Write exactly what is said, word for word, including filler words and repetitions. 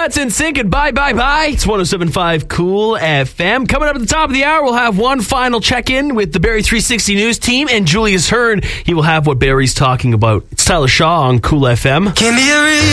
That's In Sync and Bye Bye Bye. It's one oh seven point five Cool F M. Coming up at the top of the hour, we'll have one final check-in with the Barrie three sixty News team and Julius Hearn. He will have what Barrie's talking about. It's Tyler Shaw on Cool F M. Can be a